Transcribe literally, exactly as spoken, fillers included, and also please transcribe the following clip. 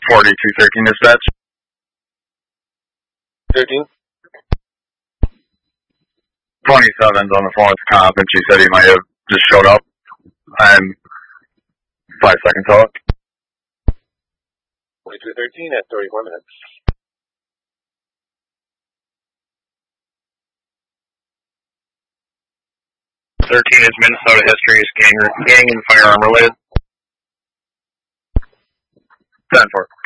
forty-two thirteen dispatch. thirteen? twenty-seven's on the phone with the cop, and she said he might have just showed up. I'm five seconds out. twenty-two thirteen at thirty-four minutes. thirteen is Minnesota history is gang, gang and firearm related. ten four.